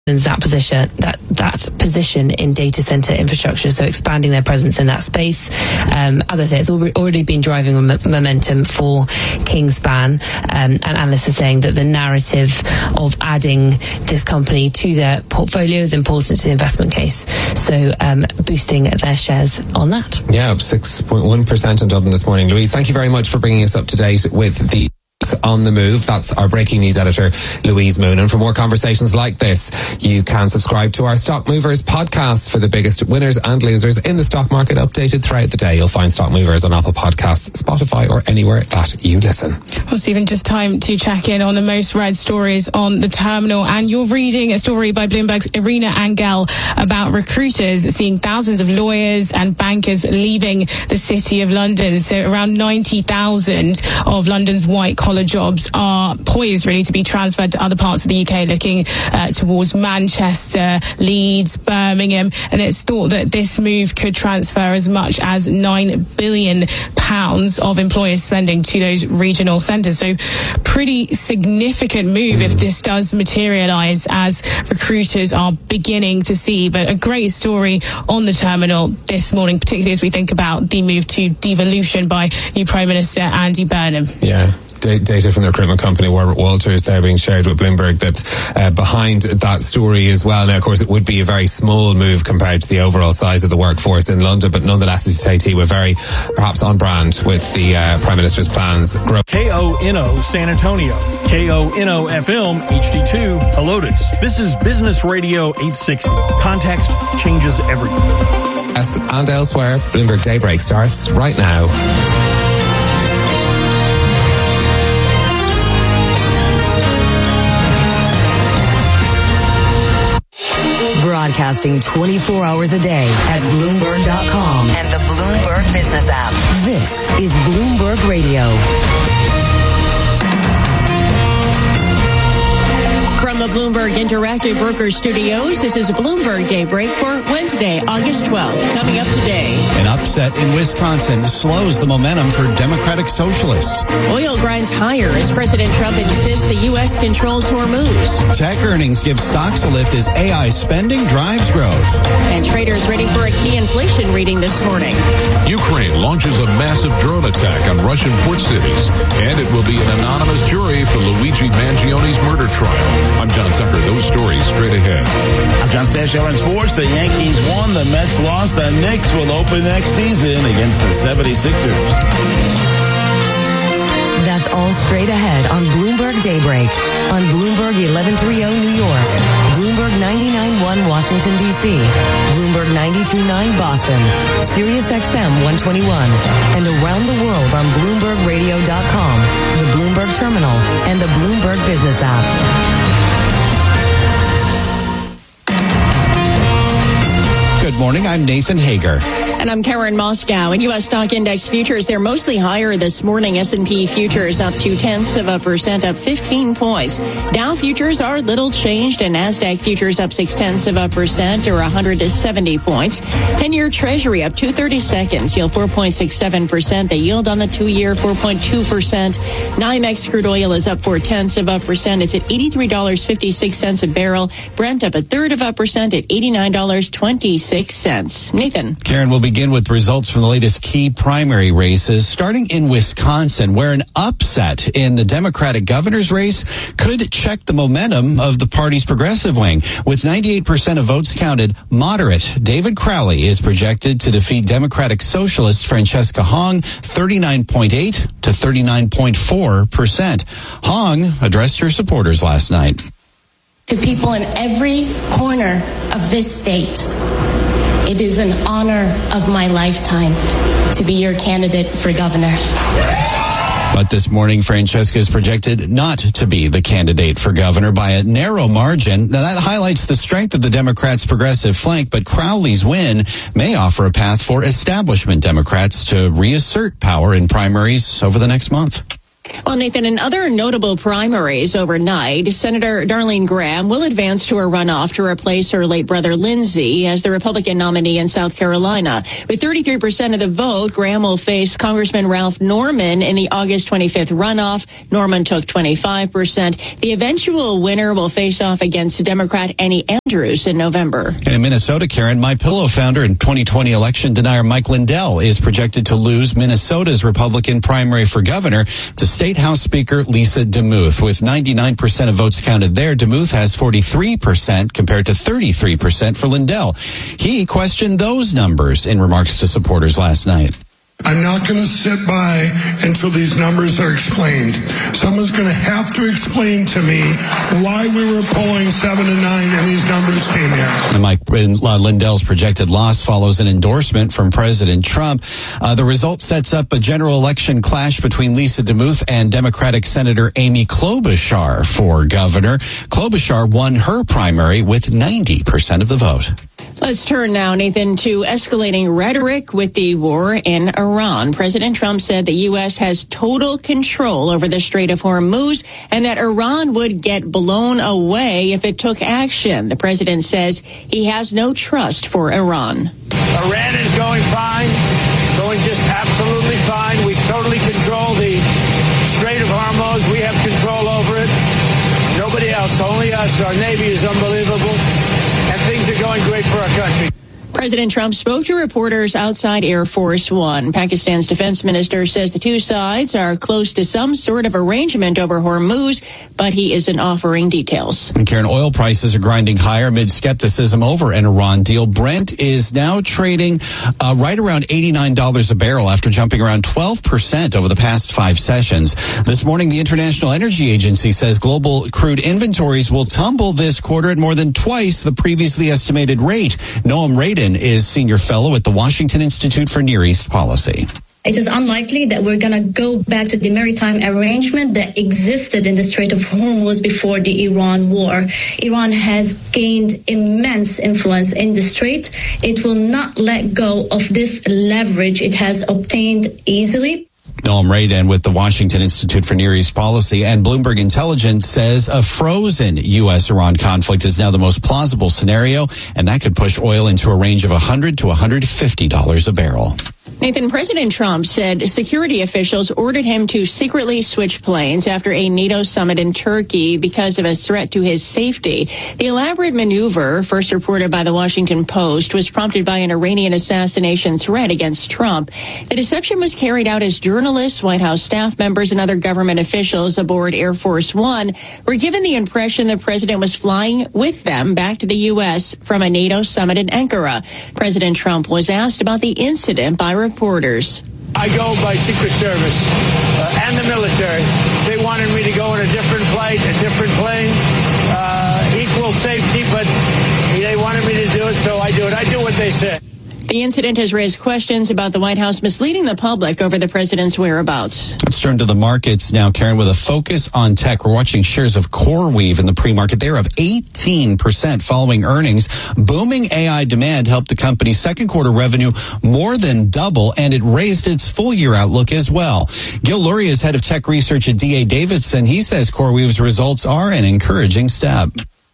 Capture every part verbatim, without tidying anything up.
that position that that position in data center infrastructure, so expanding their presence in that space. Um, as I say, it's already been driving m- momentum for Kingspan, um, and analysts are saying that the narrative of adding this company to their portfolio is important to the investment case, so um, boosting their shares on that. Yeah, up six point one percent in Dublin this morning. Louise, thank you very much for bringing us up to date with the On the Move. That's our breaking news editor, Louise Moon. And for more conversations like this, you can subscribe to our Stock Movers podcast for the biggest winners and losers in the stock market, updated throughout the day. You'll find Stock Movers on Apple Podcasts, Spotify, or anywhere that you listen. Well, Stephen, just time to check in on the most read stories on the terminal. And you're reading a story by Bloomberg's Irina Angel about recruiters seeing thousands of lawyers and bankers leaving the City of London. So around ninety thousand of London's white collar jobs are poised really to be transferred to other parts of the U K, looking uh, towards Manchester, Leeds, Birmingham, and it's thought that this move could transfer as much as nine billion pounds of employers' spending to those regional centres. So pretty significant move if this does materialise, as recruiters are beginning to see. But a great story on the terminal this morning, particularly as we think about the move to devolution by new Prime Minister Andy Burnham. Yeah. Data from the recruitment company Warburg Walters there being shared with Bloomberg that's uh, behind that story as well. Now, of course, it would be a very small move compared to the overall size of the workforce in London, but nonetheless, as you say, T, we're very perhaps on brand with the uh, Prime Minister's plans. Grow- K O N O San Antonio, K O N O F M H D two Helotes. This is Business Radio eight sixty. Context changes everything. Yes, and elsewhere, Bloomberg Daybreak starts right now. Broadcasting twenty-four hours a day at Bloomberg dot com and the Bloomberg Business app. This is Bloomberg Radio. From the Bloomberg Interactive Brokers Studios, this is Bloomberg Daybreak for Wednesday, August twelfth. Coming up today, an upset in Wisconsin slows the momentum for Democratic Socialists. Oil grinds higher as President Trump insists the U S controls Hormuz. Tech earnings give stocks a lift as A I spending drives growth. And traders ready for a key inflation reading this morning. Ukraine launches a massive drone attack on Russian port cities, and it will be an anonymous jury for Luigi Mangioni's murder trial. I'm John Tucker. Those stories straight ahead. I'm John Stasio in sports. The Yankees won, the Mets lost. The Knicks will open next season against the seventy-sixers. That's all straight ahead on Bloomberg Daybreak. On Bloomberg eleven thirty New York, Bloomberg ninety-nine point one Washington, D C, Bloomberg ninety-two point nine Boston, Sirius X M one twenty-one, and around the world on Bloomberg Radio dot com, the Bloomberg Terminal, and the Bloomberg Business app. Good morning, I'm Nathan Hager. And I'm Karen Moscow. In U S stock index futures, they're mostly higher this morning. S and P futures up two tenths of a percent, up fifteen points. Dow futures are little changed, and NASDAQ futures up six tenths of a percent, or one hundred seventy points. ten-year Treasury up two thirty-seconds, yield four point six seven percent. The yield on the two-year four point two percent. NYMEX crude oil is up four tenths of a percent. It's at eighty-three dollars and fifty-six cents a barrel. Brent up a third of a percent at eighty-nine dollars and twenty-six cents. Nathan. Karen, will begin with results from the latest key primary races, starting in Wisconsin, where an upset in the Democratic governor's race could check the momentum of the party's progressive wing. With ninety-eight percent of votes counted, moderate David Crowley is projected to defeat Democratic Socialist Francesca Hong thirty-nine point eight to thirty-nine point four percent. Hong addressed her supporters last night. To people in every corner of this state, it is an honor of my lifetime to be your candidate for governor. But this morning, Francesca is projected not to be the candidate for governor by a narrow margin. Now, that highlights the strength of the Democrats' progressive flank, but Crowley's win may offer a path for establishment Democrats to reassert power in primaries over the next month. Well, Nathan, in other notable primaries overnight, Senator Darlene Graham will advance to a runoff to replace her late brother Lindsey as the Republican nominee in South Carolina. With thirty-three percent of the vote, Graham will face Congressman Ralph Norman in the August twenty-fifth runoff. Norman took twenty-five percent. The eventual winner will face off against Democrat Annie Andrews in November. And in Minnesota, Karen, MyPillow founder and twenty twenty election denier Mike Lindell is projected to lose Minnesota's Republican primary for governor to State House Speaker Lisa DeMuth. With ninety-nine percent of votes counted there, DeMuth has forty-three percent compared to thirty-three percent for Lindell. He questioned those numbers in remarks to supporters last night. I'm not going to sit by until these numbers are explained. Someone's going to have to explain to me why we were polling seven to nine and these numbers came in. And Mike uh, Lindell's projected loss follows an endorsement from President Trump. Uh, the result sets up a general election clash between Lisa DeMuth and Democratic Senator Amy Klobuchar for governor. Klobuchar won her primary with ninety percent of the vote. Let's turn now, Nathan, to escalating rhetoric with the war in Iran. President Trump said the U S has total control over the Strait of Hormuz and that Iran would get blown away if it took action. The president says he has no trust for Iran. Iran is going fine, going just absolutely fine. We totally control the Strait of Hormuz. We have control over it. Nobody else, only us. Our Navy is unbelievable. And things are going great for our country. President Trump spoke to reporters outside Air Force One. Pakistan's defense minister says the two sides are close to some sort of arrangement over Hormuz, but he isn't offering details. And Karen, oil prices are grinding higher amid skepticism over an Iran deal. Brent is now trading uh, right around eighty-nine dollars a barrel after jumping around twelve percent over the past five sessions. This morning, the International Energy Agency says global crude inventories will tumble this quarter at more than twice the previously estimated rate. Noam Radin is senior fellow at the Washington Institute for Near East Policy. It is unlikely that we're going to go back to the maritime arrangement that existed in the Strait of Hormuz before the Iran war. Iran has gained immense influence in the strait. It will not let go of this leverage it has obtained easily. Noam Radin with the Washington Institute for Near East Policy. And Bloomberg Intelligence says a frozen U S Iran conflict is now the most plausible scenario, and that could push oil into a range of one hundred to one hundred fifty dollars a barrel. Nathan, President Trump said security officials ordered him to secretly switch planes after a NATO summit in Turkey because of a threat to his safety. The elaborate maneuver, first reported by the Washington Post, was prompted by an Iranian assassination threat against Trump. The deception was carried out as journalists, White House staff members, and other government officials aboard Air Force One were given the impression the president was flying with them back to the U S from a NATO summit in Ankara. President Trump was asked about the incident by reporters. I go by Secret Service uh, and the military. They wanted me to go in a different flight, a different plane, uh, equal safety, but they wanted me to do it, so I do it. I do what they said. The incident has raised questions about the White House misleading the public over the president's whereabouts. Let's turn to the markets now, Karen, with a focus on tech. We're watching shares of CoreWeave in the pre-market. They're up eighteen percent following earnings. Booming A I demand helped the company's second quarter revenue more than double, and it raised its full-year outlook as well. Gil Luria is head of tech research at D A Davidson. He says CoreWeave's results are an encouraging step.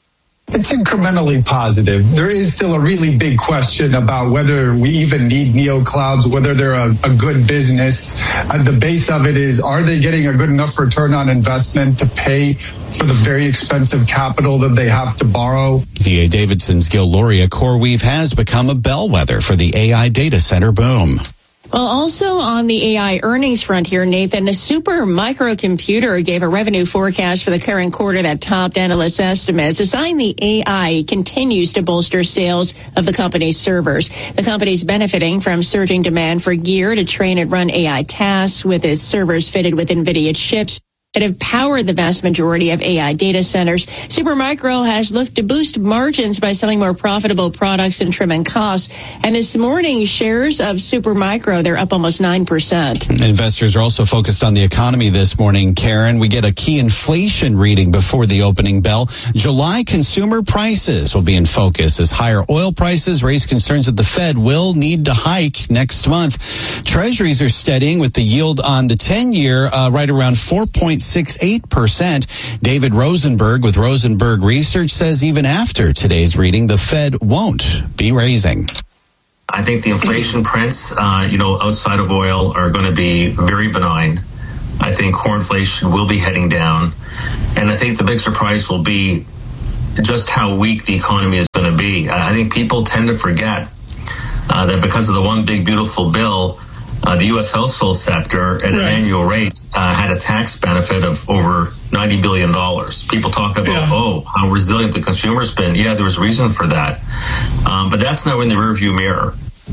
It's incrementally positive. There is still a really big question about whether we even need neoclouds, whether they're a, a good business. At the base of it is, are they getting a good enough return on investment to pay for the very expensive capital that they have to borrow? D A Davidson's Gil Luria. CoreWeave has become a bellwether for the A I data center boom. Well, also on the A I earnings front here, Nathan, a super microcomputer gave a revenue forecast for the current quarter that topped analyst estimates, a sign the A I continues to bolster sales of the company's servers. The company's benefiting from surging demand for gear to train and run A I tasks with its servers fitted with NVIDIA chips. that have powered the vast majority of A I data centers. Supermicro has looked to boost margins by selling more profitable products and trimming costs. And this morning, shares of Supermicro, they're up almost nine percent. Investors are also focused on the economy this morning, Karen. We get a key inflation reading before the opening bell. July consumer prices will be in focus as higher oil prices raise concerns that the Fed will need to hike next month. Treasuries are steadying with the yield on the ten-year uh, right around four point six eight percent. David Rosenberg with Rosenberg Research says even after today's reading, the Fed won't be raising. I think the inflation prints, uh, you know, outside of oil are going to be very benign. I think core inflation will be heading down. And I think the big surprise will be just how weak the economy is going to be. I think people tend to forget uh, that because of the one big beautiful bill, uh, the U S household sector at right. an annual rate uh, had a tax benefit of over ninety billion dollars. People talk about, yeah. oh, how resilient the consumer's been. Yeah, there was reason for that. Um, but that's now in the rearview mirror.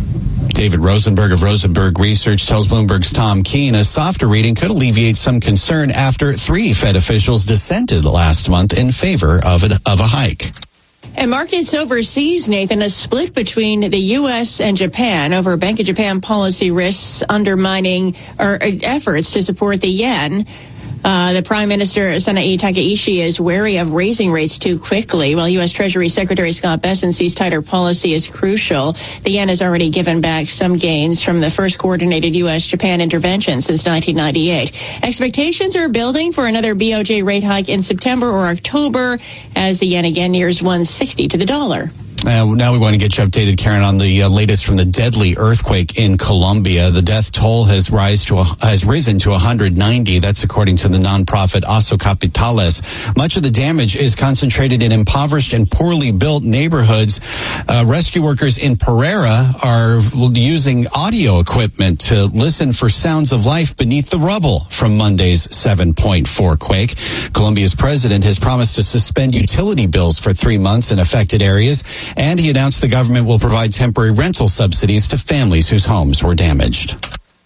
David Rosenberg of Rosenberg Research tells Bloomberg's Tom Keene a softer reading could alleviate some concern after three Fed officials dissented last month in favor of, it, of a hike. And markets overseas, Nathan, a split between the U S and Japan over Bank of Japan policy risks undermining or efforts to support the yen. Uh, the Prime Minister, Sanae Takaishi, is wary of raising rates too quickly, while U S. Treasury Secretary Scott Bessent sees tighter policy as crucial. The yen has already given back some gains from the first coordinated U S Japan intervention since nineteen ninety-eight. Expectations are building for another B O J rate hike in September or October as the yen again nears one sixty to the dollar. Uh, now we want to get you updated, Karen, on the uh, latest from the deadly earthquake in Colombia. The death toll has rise to a, has risen to one hundred ninety. That's according to the nonprofit Oso Capitales. Much of the damage is concentrated in impoverished and poorly built neighborhoods. Uh, rescue workers in Pereira are using audio equipment to listen for sounds of life beneath the rubble from Monday's seven point four quake. Colombia's president has promised to suspend utility bills for three months in affected areas. And he announced the government will provide temporary rental subsidies to families whose homes were damaged.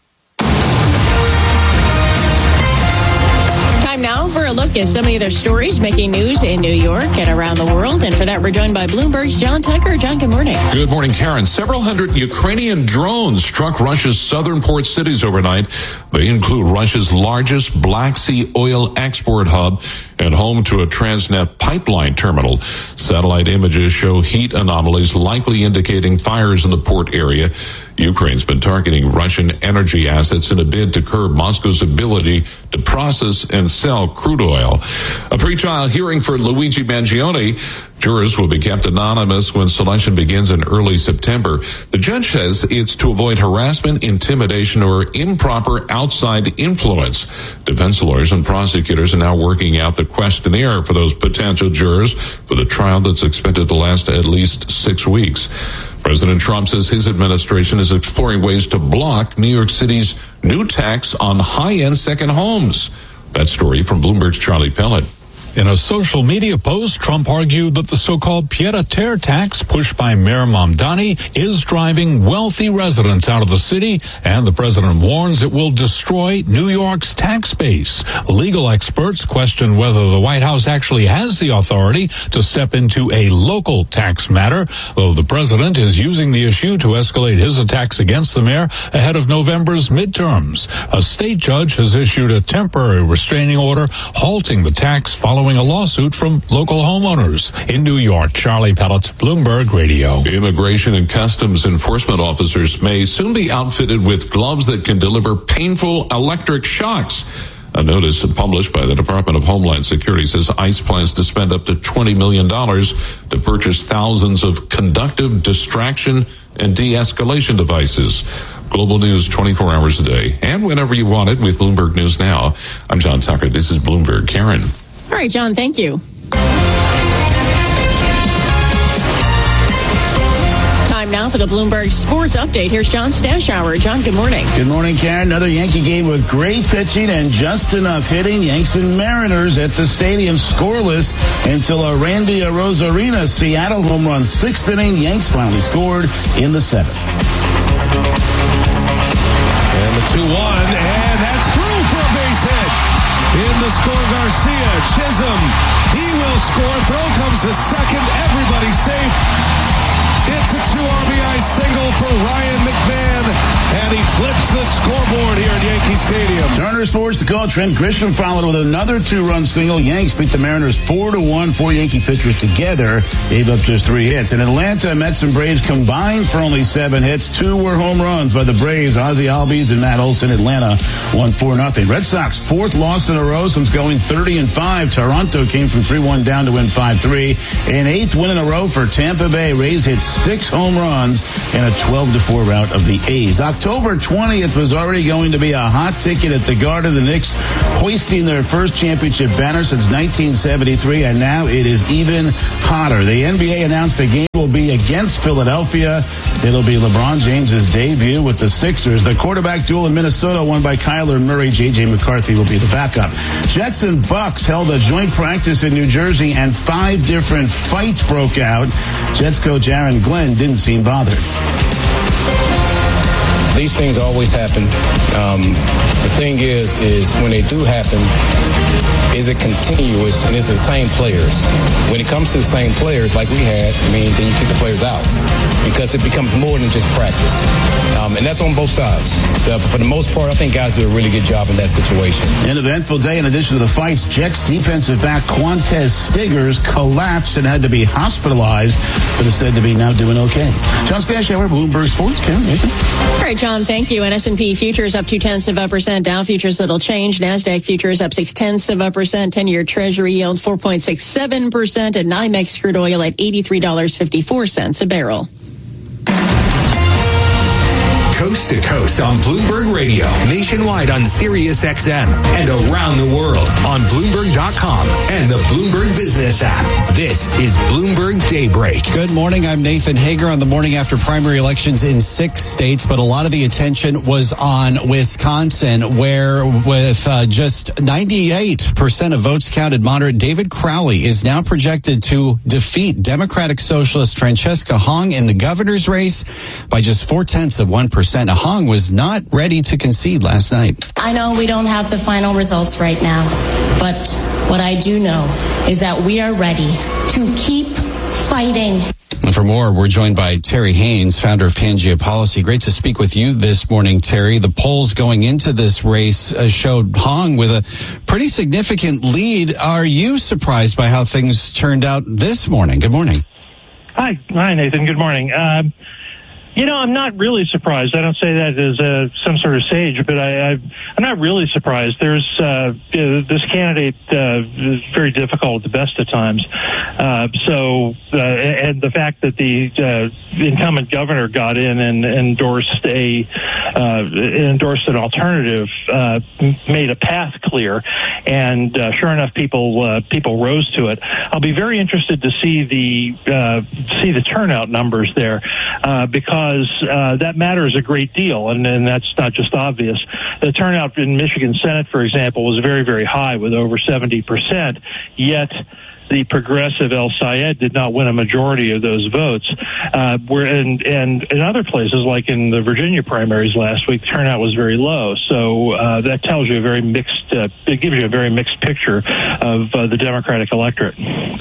Time now for a look at some of the other stories making news in New York and around the world. And for that, we're joined by Bloomberg's John Tucker. John, good morning. Good morning, Karen. Several hundred Ukrainian drones struck Russia's southern port cities overnight. They include Russia's largest Black Sea oil export hub and home to a Transnet pipeline terminal. Satellite images show heat anomalies likely indicating fires in the port area. Ukraine's been targeting Russian energy assets in a bid to curb Moscow's ability to process and sell crude oil. A pretrial hearing for Luigi Mangione. Jurors will be kept anonymous when selection begins in early September. The judge says it's to avoid harassment, intimidation, or improper outside influence. Defense lawyers and prosecutors are now working out the questionnaire for those potential jurors for the trial that's expected to last at least six weeks. President Trump says his administration is exploring ways to block New York City's new tax on high-end second homes. That story from Bloomberg's Charlie Pellet. In a social media post, Trump argued that the so-called pied-à-terre tax pushed by Mayor Mamdani is driving wealthy residents out of the city, and the president warns it will destroy New York's tax base. Legal experts question whether the White House actually has the authority to step into a local tax matter, though the president is using the issue to escalate his attacks against the mayor ahead of November's midterms. A state judge has issued a temporary restraining order halting the tax following a lawsuit from local homeowners. In New York, Charlie Pellet, Bloomberg Radio. Immigration and Customs Enforcement officers may soon be outfitted with gloves that can deliver painful electric shocks. A notice published by the Department of Homeland Security says ICE plans to spend up to twenty million dollars to purchase thousands of conductive distraction and de-escalation devices. Global news twenty-four hours a day and whenever you want it with Bloomberg News Now. I'm John Tucker. This is Bloomberg. Karen. All right, John, thank you. Time now for the Bloomberg Sports Update. Here's John Stashower. John, good morning. Good morning, Karen. Another Yankee game with great pitching and just enough hitting. Yanks and Mariners at the stadium scoreless until a Randy Arozarena Seattle home run. Sixth inning, Yanks finally scored in the seventh. And the two one, and that's through for a base hit. In the score, Garcia, Chisholm, he will score. Throw comes to second. Everybody safe. It's a two R B I single for Ryan McMahon, and he flips the scoreboard here at Yankee Stadium. Turner Sports, the call. Trent Grisham followed with another two-run single. Yanks beat the Mariners four to one. Four Yankee pitchers together gave up just three hits. In Atlanta, Mets and Braves combined for only seven hits. Two were home runs by the Braves. Ozzie Albies and Matt Olson. Atlanta won four nothing. Red Sox, fourth loss in a row since going thirty and five. Toronto came from three one down to win five three. An eighth win in a row for Tampa Bay. Rays hit six home runs in a twelve to four rout of the A's. October twentieth was already going to be a hot ticket at the Garden. The Knicks hoisting their first championship banner since nineteen seventy-three, and now it is even hotter. The N B A announced the game will be against Philadelphia. It'll be LeBron James's debut with the Sixers. The quarterback duel in Minnesota won by Kyler Murray. J J McCarthy will be the backup. Jets and Bucks held a joint practice in New Jersey, and five different fights broke out. Jets coach Aaron Glenn didn't seem bothered. These things always happen. Um, the thing is, is when they do happen, is it continuous and is it the same players? When it comes to the same players like we had, I mean, then you kick the players out because it becomes more than just practice. Um, and that's on both sides. So, but for the most part, I think guys do a really good job in that situation. An eventful day in addition to the fights. Jets defensive back Quantez Stiggers collapsed and had to be hospitalized, but is said to be now doing okay. John Stashower, Bloomberg Sports. Karen, Nathan. All right, John, thank you. And S and P futures up two tenths of a percent. Dow futures little change. NASDAQ futures up six tenths of a percent. ten-year Treasury yield four point six seven percent. And NYMEX crude oil at eighty-three dollars and fifty-four cents a barrel. Coast to coast on Bloomberg Radio, nationwide on Sirius X M, and around the world on Bloomberg dot com and the Bloomberg Business app. This is Bloomberg Daybreak. Good morning. I'm Nathan Hager on the morning after primary elections in six states, but a lot of the attention was on Wisconsin, where with uh, just ninety-eight percent of votes counted, moderate David Crowley is now projected to defeat Democratic Socialist Francesca Hong in the governor's race by just four-tenths of one percent. Hong was not ready to concede last night. I know we don't have the final results right now, but what I do know is that we are ready to keep fighting. And for more, we're joined by Terry Haynes, founder of Pangea Policy. Great to speak with you this morning, Terry. The polls going into this race uh, showed Hong with a pretty significant lead. Are you surprised by how things turned out this morning? Good morning. Hi. Hi, Nathan. Good morning. Um, You know, I'm not really surprised. I don't say that as uh, some sort of sage, but I, I, I'm not really surprised. There's uh, this candidate uh, is very difficult at the best of times. Uh, so, uh, and the fact that the uh, incumbent governor got in and endorsed a uh, endorsed an alternative uh, made a path clear, and uh, sure enough, people uh, people rose to it. I'll be very interested to see the uh, see the turnout numbers there uh, because. Uh, that matters a great deal, and, and that's not just obvious. The turnout in Michigan Senate, for example, was very, very high with over seventy percent, yet the progressive El Sayed did not win a majority of those votes. Uh, where and, and in other places, like in the Virginia primaries last week, turnout was very low. So uh, that tells you a very mixed, uh, it gives you a very mixed picture of uh, the Democratic electorate.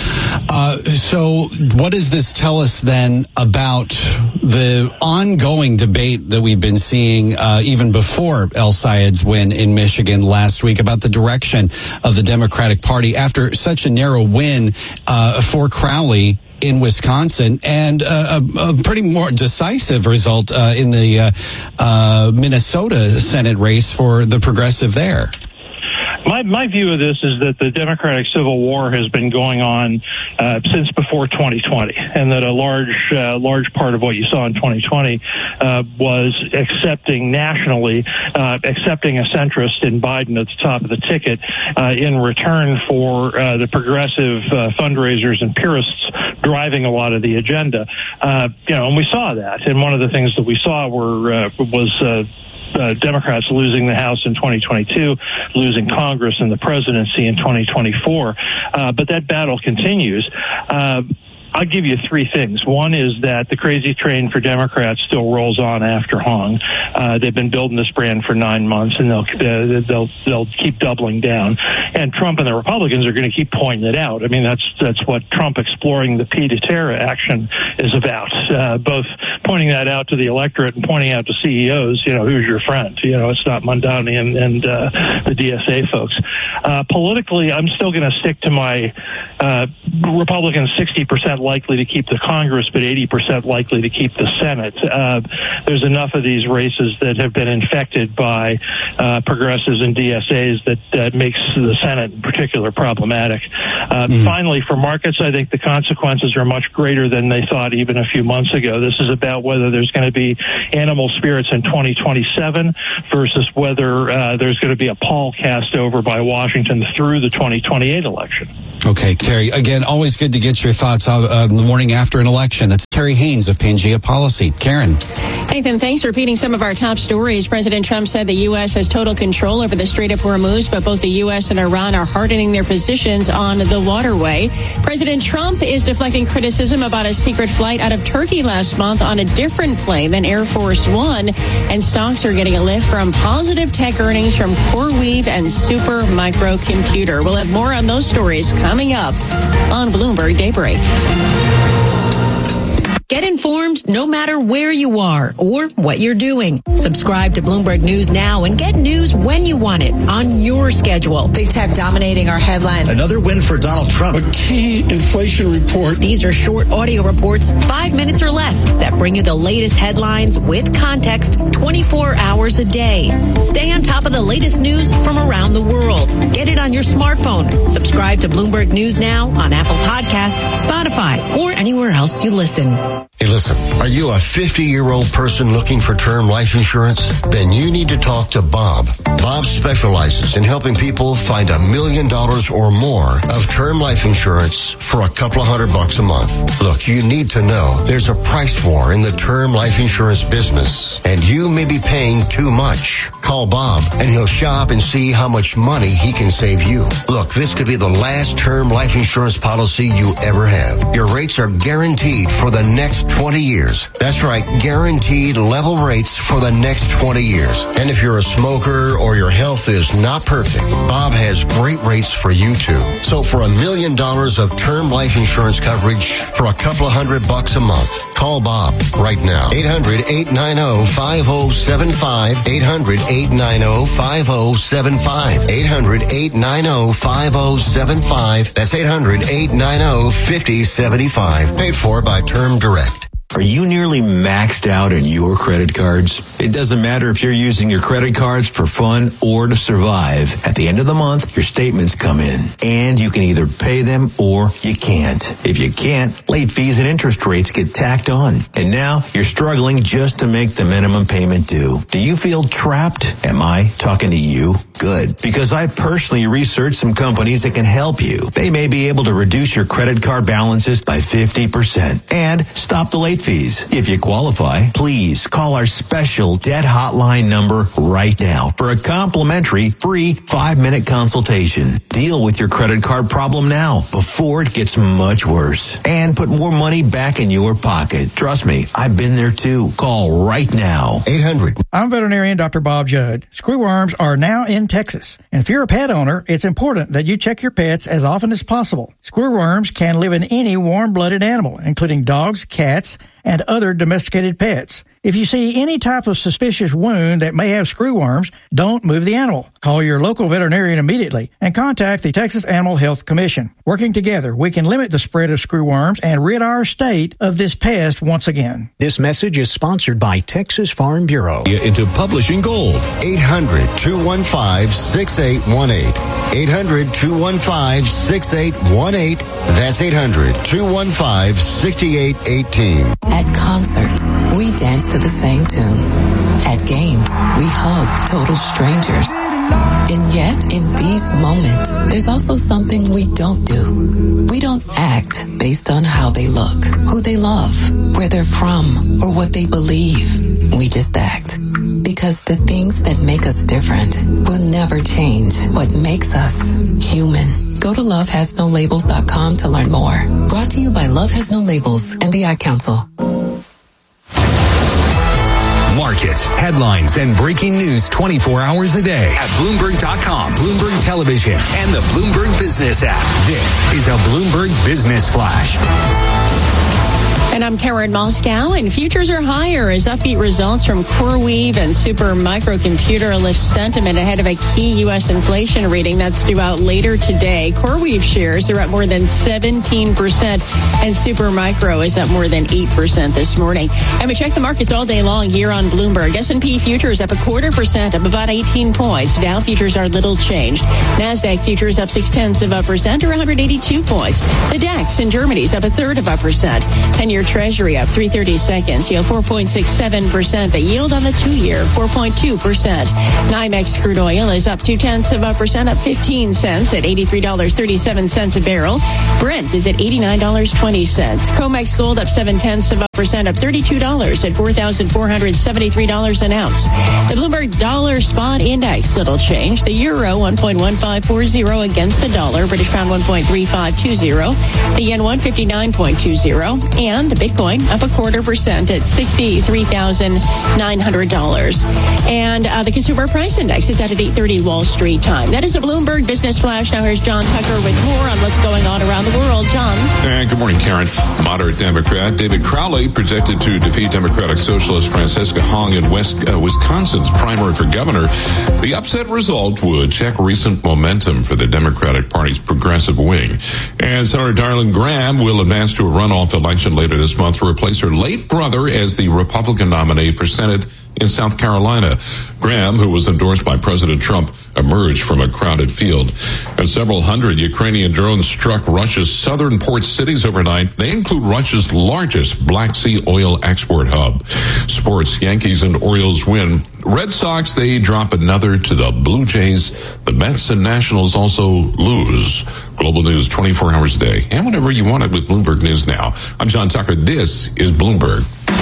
Uh, so what does this tell us then about the ongoing debate that we've been seeing uh, even before El Sayed's win in Michigan last week about the direction of the Democratic Party after such a narrow win uh, for Crowley in Wisconsin and uh, a, a pretty more decisive result uh, in the uh, uh, Minnesota Senate race for the progressive there? My my view of this is that the Democratic Civil War has been going on uh, since before twenty twenty, and that a large uh, large part of what you saw in twenty twenty uh, was accepting nationally, uh, accepting a centrist in Biden at the top of the ticket uh, in return for uh, the progressive uh, fundraisers and purists driving a lot of the agenda. Uh, you know, and we saw that. And one of the things that we saw were uh, was. Uh, Uh, Democrats losing the House in twenty twenty-two, losing Congress and the presidency in twenty twenty-four. Uh, but that battle continues. Uh, I'll give you three things. One is that the crazy train for Democrats still rolls on after Hong. Uh, they've been building this brand for nine months, and they'll uh, they'll they'll keep doubling down. And Trump and the Republicans are going to keep pointing it out. I mean, that's that's what Trump exploring the P to Terra action is about. Uh, both pointing that out to the electorate and pointing out to C E Os. You know, who's your friend? You know, it's not Mondani and, and uh, the D S A folks. Uh, politically, I'm still going to stick to my uh, Republicans sixty percent likely to keep the Congress, but eighty percent likely to keep the Senate. Uh, there's enough of these races that have been infected by uh, progressives and D S As that, that makes the Senate in particular problematic. Uh, mm. Finally, for markets, I think the consequences are much greater than they thought even a few months ago. This is about whether there's going to be animal spirits in twenty twenty-seven versus whether uh, there's going to be a pall cast over by Washington through the twenty twenty-eight election. Okay, Terry, again, always good to get your thoughts on uh, the morning after an election. That's Terry Haynes of Pangea Policy. Karen. Nathan, thanks for repeating some of our top stories. President Trump said the U S has total control over the Strait of Hormuz, but both the U S and Iran are hardening their positions on the waterway. President Trump is deflecting criticism about a secret flight out of Turkey last month on a different plane than Air Force One, and stocks are getting a lift from positive tech earnings from CoreWeave and Super Microcomputer. We'll have more on those stories coming up on Bloomberg Daybreak. Get informed no matter where you are or what you're doing. Subscribe to Bloomberg News now and get news when you want it on your schedule. Big tech dominating our headlines. Another win for Donald Trump. A key inflation report. These are short audio reports, five minutes or less, that bring you the latest headlines with context twenty-four hours a day. Stay on top of the latest news from around the world. Get it on your smartphone. Subscribe to Bloomberg News now on Apple Podcasts, Spotify, or anywhere else you listen. Hey, listen, are you a fifty-year-old person looking for term life insurance? Then you need to talk to Bob. Bob specializes in helping people find a million dollars or more of term life insurance for a couple of hundred bucks a month. Look, you need to know there's a price war in the term life insurance business, and you may be paying too much. Call Bob, and he'll shop and see how much money he can save you. Look, this could be the last term life insurance policy you ever have. Your rates are guaranteed for the next twenty years. That's right, guaranteed level rates for the next twenty years. And if you're a smoker or your health is not perfect, Bob has great rates for you too. So for a million dollars of term life insurance coverage for a couple of hundred bucks a month, call Bob right now. eight hundred, eight nine zero, five zero seven five. eight hundred, eight nine zero, five zero seven five. eight hundred, eight nine zero, five zero seven five. That's eight hundred, eight nine zero, five zero seven five. Paid for by Term Direct. Are you nearly maxed out on your credit cards? It doesn't matter if you're using your credit cards for fun or to survive. At the end of the month, your statements come in, and you can either pay them or you can't. If you can't, late fees and interest rates get tacked on. And now you're struggling just to make the minimum payment due. Do you feel trapped? Am I talking to you? Good. Because I personally researched some companies that can help you. They may be able to reduce your credit card balances by fifty percent and stop the late fees. If you qualify, please call our special debt hotline number right now for a complimentary free five-minute consultation. Deal with your credit card problem now before it gets much worse and put more money back in your pocket. Trust me, I've been there too. Call right now. eight hundred. I'm veterinarian Doctor Bob Judd. Screwworms are now in Texas. And if you're a pet owner, it's important that you check your pets as often as possible. Screwworms can live in any warm-blooded animal, including dogs, cats, and other domesticated pets. If you see any type of suspicious wound that may have screwworms, don't move the animal. Call your local veterinarian immediately and contact the Texas Animal Health Commission. Working together, we can limit the spread of screwworms and rid our state of this pest once again. This message is sponsored by Texas Farm Bureau. Into publishing gold. eight hundred, two one five, six eight one eight. eight hundred, two one five, six eight one eight. That's eight hundred, two one five, six eight one eight. At concerts, we dance to the same tune. At games, we hug total strangers. And yet, in these moments, there's also something we don't do. We don't act based on how they look, who they love, where they're from, or what they believe. We just act. Because the things that make us different will never change what makes us human. Go to love has no labels dot com to learn more. Brought to you by Love Has No Labels and the Ad Council. Markets, headlines, and breaking news twenty-four hours a day at Bloomberg dot com, Bloomberg Television, and the Bloomberg Business app. This is a Bloomberg Business Flash. And I'm Karen Moscow, and futures are higher as upbeat results from CoreWeave and Super Microcomputer lift sentiment ahead of a key U S inflation reading that's due out later today. CoreWeave shares are up more than seventeen percent, and Super Micro is up more than eight percent this morning. And we check the markets all day long here on Bloomberg. S and P futures up a quarter percent, up about eighteen points. Dow futures are little changed. NASDAQ futures up six-tenths of a percent, or one hundred eighty-two points. The DAX in Germany is up a third of a percent. ten-year Treasury up three thirty seconds, yield four point six seven percent. The yield on the two-year, four point two percent. NYMEX crude oil is up two-tenths of a percent, up fifteen cents at eighty-three dollars and thirty-seven cents a barrel. Brent is at eighty-nine dollars and twenty cents. COMEX gold up seven-tenths of a percent, up thirty-two dollars at four thousand four hundred seventy-three dollars an ounce. The Bloomberg Dollar Spot Index, little change. The euro, one point one five four zero against the dollar. British pound, one point three five two zero. The yen, one fifty-nine point two zero. And Bitcoin up a quarter percent at sixty-three thousand nine hundred dollars. And uh, the Consumer Price Index is at eight thirty Wall Street time. That is a Bloomberg Business Flash. Now here's John Tucker with more on what's going on around the world. John. And good morning, Karen. Moderate Democrat David Crowley projected to defeat Democratic Socialist Francisca Hong in West uh, Wisconsin's primary for governor. The upset result would check recent momentum for the Democratic Party's progressive wing. And Senator Darlene Graham will advance to a runoff election later this month to replace her late brother as the Republican nominee for Senate in South Carolina. Graham, who was endorsed by President Trump, emerged from a crowded field. And several hundred Ukrainian drones struck Russia's southern port cities overnight. They include Russia's largest Black Sea oil export hub. Sports, Yankees and Orioles win. Red Sox, they drop another to the Blue Jays. The Mets and Nationals also lose. Global news twenty-four hours a day. And whenever you want it with Bloomberg News Now. I'm John Tucker. This is Bloomberg.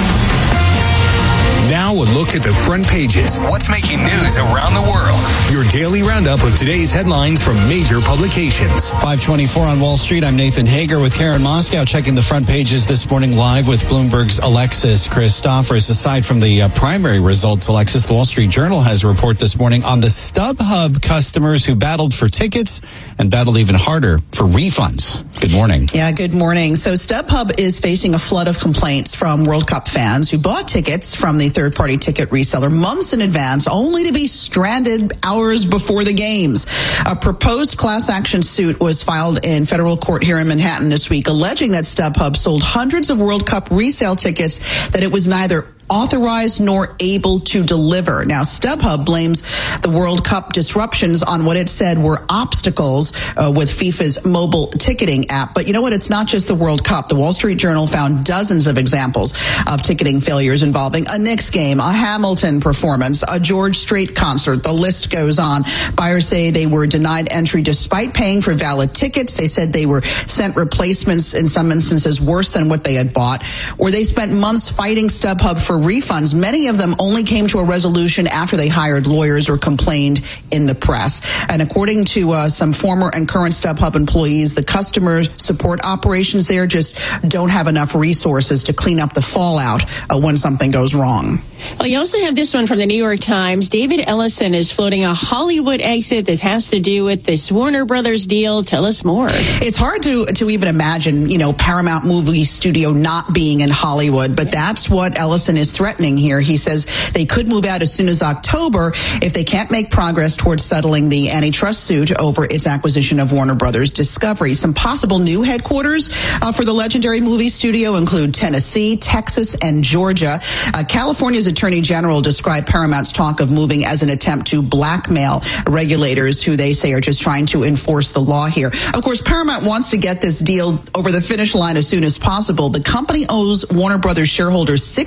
Now a look at the front pages. What's making news around the world? Your daily roundup of today's headlines from major publications. five twenty-four on Wall Street. I'm Nathan Hager with Karen Moscow, checking the front pages this morning live with Bloomberg's Alexis Christophers. Aside from the uh, primary results, Alexis, the Wall Street Journal has a report this morning on the StubHub customers who battled for tickets and battled even harder for refunds. Good morning. Yeah, good morning. So StubHub is facing a flood of complaints from World Cup fans who bought tickets from the third-party ticket reseller months in advance, only to be stranded hours before the games. A proposed class action suit was filed in federal court here in Manhattan this week, alleging that StubHub sold hundreds of World Cup resale tickets that it was neither authorized nor able to deliver. Now, StubHub blames the World Cup disruptions on what it said were obstacles uh, with FIFA's mobile ticketing app. But you know what? It's not just the World Cup. The Wall Street Journal found dozens of examples of ticketing failures involving a Knicks game, a Hamilton performance, a George Strait concert. The list goes on. Buyers say they were denied entry despite paying for valid tickets. They said they were sent replacements, in some instances worse than what they had bought, or they spent months fighting StubHub for refunds. Many of them only came to a resolution after they hired lawyers or complained in the press. And according to uh, some former and current StubHub employees, the customer support operations there just don't have enough resources to clean up the fallout uh, when something goes wrong. Well, you also have this one from the New York Times. David Ellison is floating a Hollywood exit that has to do with this Warner Brothers deal. Tell us more. It's hard to to even imagine, you know, Paramount Movie Studio not being in Hollywood, but that's what Ellison is threatening here. He says they could move out as soon as October if they can't make progress towards settling the antitrust suit over its acquisition of Warner Brothers Discovery. Some possible new headquarters uh, for the legendary movie studio include Tennessee, Texas, and Georgia. Uh, California's Attorney General described Paramount's talk of moving as an attempt to blackmail regulators who they say are just trying to enforce the law here. Of course, Paramount wants to get this deal over the finish line as soon as possible. The company owes Warner Brothers shareholders six hundred fifty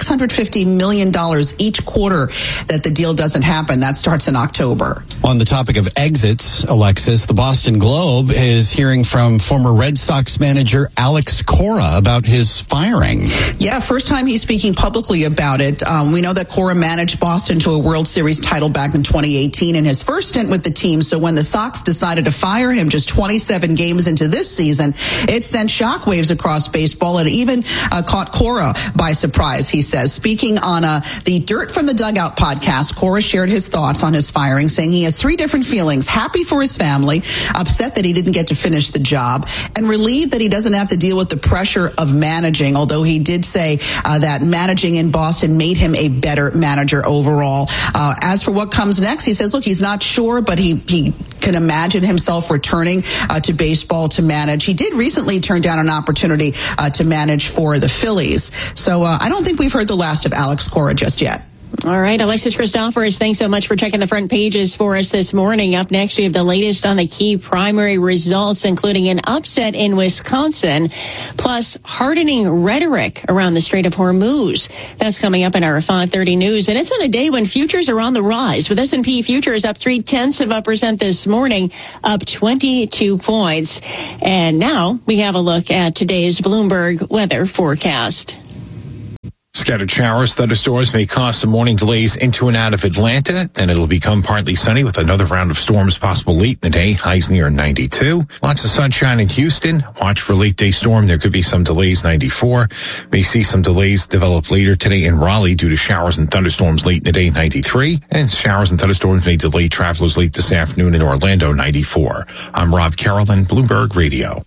fifty million dollars each quarter that the deal doesn't happen. That starts in October. On the topic of exits, Alexis, the Boston Globe is hearing from former Red Sox manager Alex Cora about his firing. Yeah, first time he's speaking publicly about it. Um, we know that Cora managed Boston to a World Series title back in twenty eighteen in his first stint with the team. So when the Sox decided to fire him just twenty-seven games into this season, it sent shockwaves across baseball and even uh, caught Cora by surprise, he says. Speaking on uh, the Dirt from the Dugout podcast, Cora shared his thoughts on his firing, saying he has three different feelings: happy for his family, upset that he didn't get to finish the job, and relieved that he doesn't have to deal with the pressure of managing, although he did say uh, that managing in Boston made him a better manager overall. Uh, as for what comes next, he says, look, he's not sure, but he, he can imagine himself returning uh, to baseball to manage. He did recently turn down an opportunity uh, to manage for the Phillies. So uh, I don't think we've heard the last of Alex Cora just yet. All right, Alexis Christoforous, thanks so much for checking the front pages for us this morning. Up next, we have the latest on the key primary results, including an upset in Wisconsin, plus hardening rhetoric around the Strait of Hormuz. That's coming up in our five thirty news, and it's on a day when futures are on the rise, with S and P futures up three-tenths of a percent this morning, up twenty-two points. And now we have a look at today's Bloomberg weather forecast. Scattered showers, thunderstorms may cause some morning delays into and out of Atlanta. Then it'll become partly sunny with another round of storms possible late in the day. Highs near ninety-two. Lots of sunshine in Houston. Watch for late day storm. There could be some delays, ninety-four. May see some delays develop later today in Raleigh due to showers and thunderstorms late in the day, ninety-three. And showers and thunderstorms may delay travelers late this afternoon in Orlando, ninety-four. I'm Rob Carrollin, Bloomberg Radio.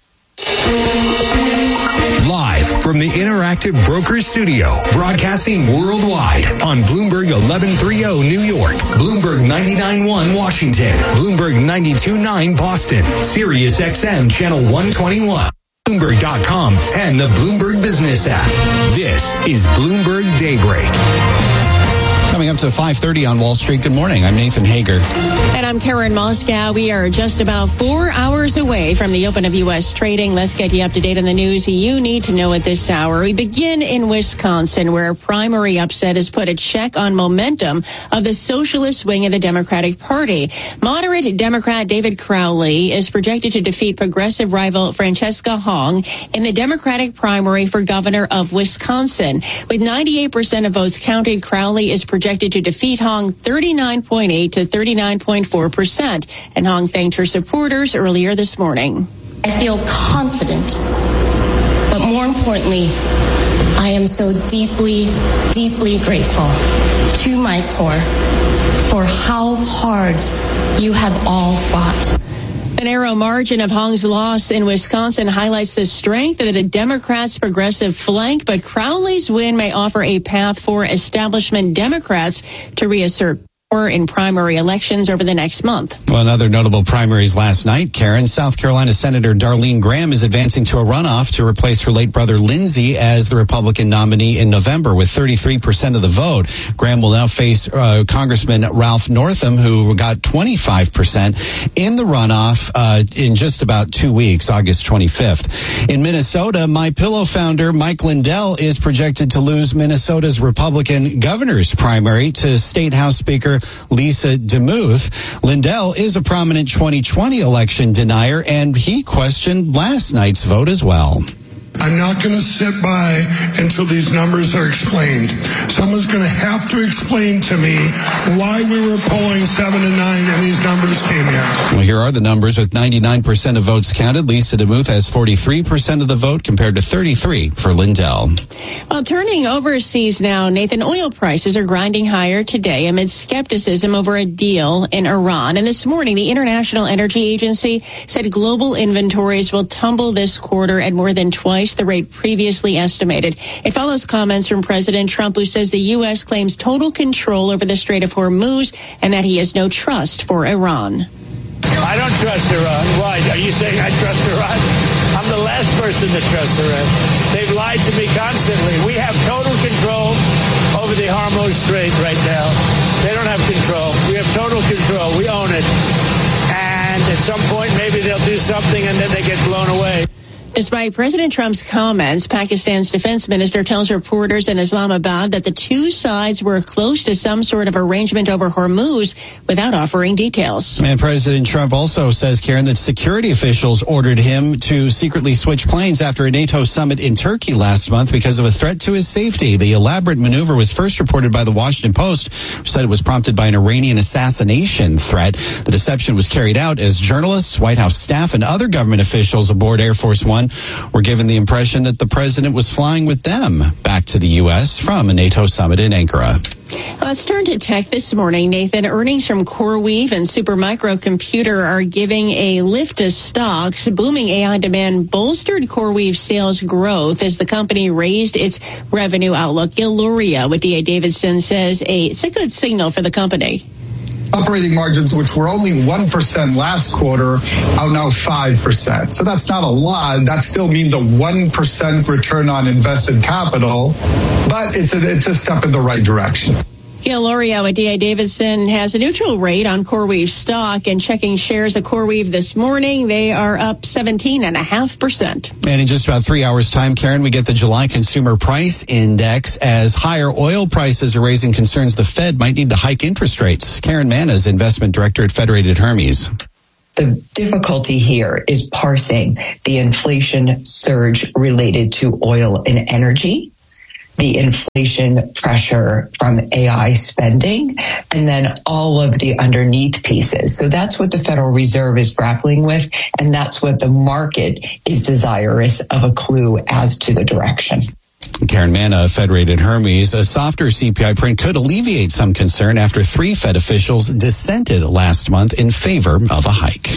Live from the Interactive Brokers Studio, broadcasting worldwide on Bloomberg eleven thirty New York, Bloomberg ninety-nine point one Washington, Bloomberg ninety-two point nine Boston, Sirius X M Channel one twenty-one, Bloomberg dot com, and the Bloomberg Business app. This is Bloomberg Daybreak. Coming up to five thirty on Wall Street. Good morning. I'm Nathan Hager. And I'm Karen Moscow. We are just about four hours away from the open of U S trading. Let's get you up to date on the news you need to know at this hour. We begin in Wisconsin, where a primary upset has put a check on momentum of the socialist wing of the Democratic Party. Moderate Democrat David Crowley is projected to defeat progressive rival Francesca Hong in the Democratic primary for governor of Wisconsin. With ninety-eight percent of votes counted, Crowley is projected projected to defeat Hong thirty-nine point eight to thirty-nine point four percent. And Hong thanked her supporters earlier this morning. I feel confident, but more importantly, I am so deeply, deeply grateful to my core for how hard you have all fought. The narrow margin of Hong's loss in Wisconsin highlights the strength of the Democrats' progressive flank, but Crowley's win may offer a path for establishment Democrats to reassert power in primary elections over the next month. Well, another notable primaries last night, Karen. South Carolina Senator Darlene Graham is advancing to a runoff to replace her late brother Lindsey as the Republican nominee in November with thirty-three percent of the vote. Graham will now face uh, Congressman Ralph Northam, who got twenty-five percent in the runoff uh, in just about two weeks, August twenty-fifth. In Minnesota, MyPillow founder Mike Lindell is projected to lose Minnesota's Republican governor's primary to State House Speaker Lisa DeMuth. Lindell is a prominent twenty twenty election denier, and he questioned last night's vote as well. I'm not going to sit by until these numbers are explained. Someone's going to have to explain to me why we were polling seven to nine and these numbers came in. Well, here are the numbers. With ninety-nine percent of votes counted, Lisa DeMuth has forty-three percent of the vote compared to thirty-three for Lindell. Well, turning overseas now, Nathan, oil prices are grinding higher today amid skepticism over a deal in Iran. And this morning, the International Energy Agency said global inventories will tumble this quarter at more than twice the rate previously estimated. It follows comments from President Trump, who says the U S claims total control over the Strait of Hormuz and that he has no trust for Iran. I don't trust Iran. Why? Are you saying I trust Iran? I'm the last person to trust Iran. They've lied to me constantly. We have total control over the Hormuz Strait right now. They don't have control. We have total control. We own it. And at some point, maybe they'll do something and then they get blown away. Despite President Trump's comments, Pakistan's defense minister tells reporters in Islamabad that the two sides were close to some sort of arrangement over Hormuz without offering details. And President Trump also says, Karen, that security officials ordered him to secretly switch planes after a NATO summit in Turkey last month because of a threat to his safety. The elaborate maneuver was first reported by the Washington Post, which said it was prompted by an Iranian assassination threat. The deception was carried out as journalists, White House staff, and other government officials aboard Air Force One were given the impression that the president was flying with them back to the U S from a NATO summit in Ankara. Let's turn to tech this morning, Nathan. Earnings from CoreWeave and Supermicro Computer are giving a lift to stocks. Booming A I demand bolstered CoreWeave sales growth as the company raised its revenue outlook. Gil Luria with D A Davidson says a, it's a good signal for the company. Operating margins, which were only one percent last quarter, are now five percent. So that's not a lot. That still means a one percent return on invested capital, but it's a, it's a step in the right direction. Gil Luria at D A Davidson has a neutral rate on CoreWeave stock, and checking shares of CoreWeave this morning, they are up seventeen point five percent. And in just about three hours' time, Karen, we get the July Consumer Price Index as higher oil prices are raising concerns the Fed might need to hike interest rates. Karen Manna is investment director at Federated Hermes. The difficulty here is parsing the inflation surge related to oil and energy, the inflation pressure from A I spending, and then all of the underneath pieces. So that's what the Federal Reserve is grappling with, and that's what the market is desirous of a clue as to the direction. Karen Manna, Federated Hermes. A softer C P I print could alleviate some concern after three Fed officials dissented last month in favor of a hike.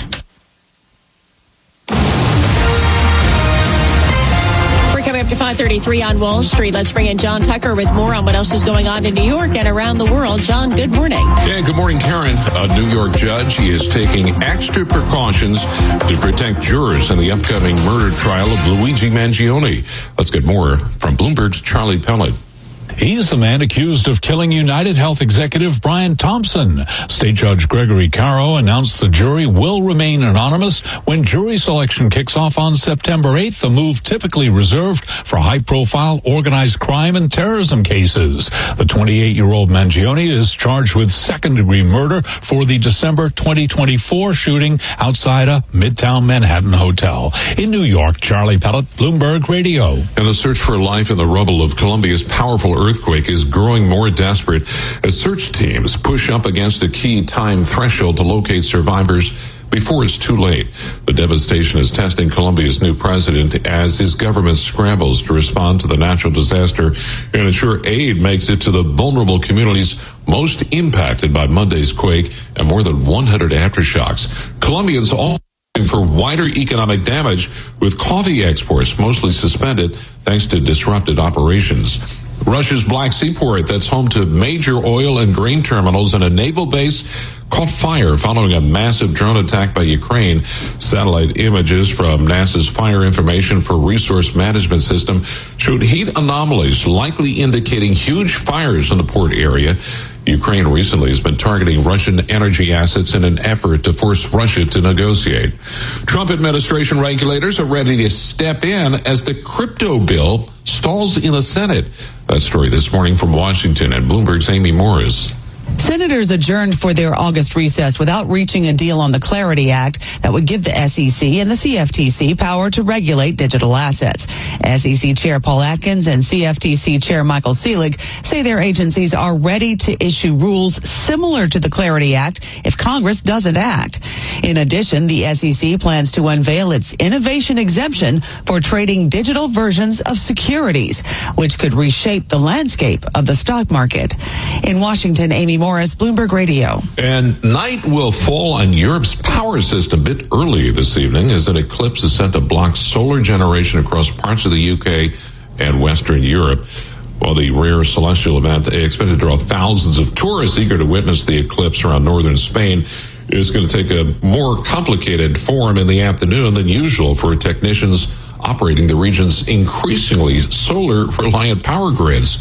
Up to five thirty-three on Wall Street. Let's bring in John Tucker with more on what else is going on in New York and around the world. John, good morning. Yeah, good morning, Karen. A New York judge he is taking extra precautions to protect jurors in the upcoming murder trial of Luigi Mangione. Let's get more from Bloomberg's Charlie Pellet. He's the man accused of killing United Health executive Brian Thompson. State Judge Gregory Caro announced the jury will remain anonymous when jury selection kicks off on September eighth, a move typically reserved for high-profile organized crime and terrorism cases. The twenty-eight-year-old Mangione is charged with second-degree murder for the December twenty twenty-four shooting outside a Midtown Manhattan hotel. In New York, Charlie Pellet, Bloomberg Radio. And the search for life in the rubble of Colombia's powerful earthquake is growing more desperate as search teams push up against a key time threshold to locate survivors before it's too late. The devastation is testing Colombia's new president as his government scrambles to respond to the natural disaster and ensure aid makes it to the vulnerable communities most impacted by Monday's quake and more than one hundred aftershocks. Colombians all for wider economic damage, with coffee exports mostly suspended thanks to disrupted operations. Russia's Black Sea port, that's home to major oil and grain terminals and a naval base, caught fire following a massive drone attack by Ukraine. Satellite images from NASA's Fire Information for Resource Management System showed heat anomalies likely indicating huge fires in the port area. Ukraine recently has been targeting Russian energy assets in an effort to force Russia to negotiate. Trump administration regulators are ready to step in as the crypto bill stalls in the Senate. That story this morning from Washington and Bloomberg's Amy Morris. Senators adjourned for their August recess without reaching a deal on the Clarity Act that would give the S E C and the C F T C power to regulate digital assets. S E C Chair Paul Atkins and C F T C Chair Michael Selig say their agencies are ready to issue rules similar to the Clarity Act if Congress doesn't act. In addition, the S E C plans to unveil its innovation exemption for trading digital versions of securities, which could reshape the landscape of the stock market. In Washington, Amy Morris, Bloomberg Radio. And night will fall on Europe's power system a bit early this evening as an eclipse is set to block solar generation across parts of the U K and Western Europe. While the rare celestial event expected to draw thousands of tourists eager to witness the eclipse around northern Spain, is going to take a more complicated form in the afternoon than usual for technicians operating the region's increasingly solar-reliant power grids.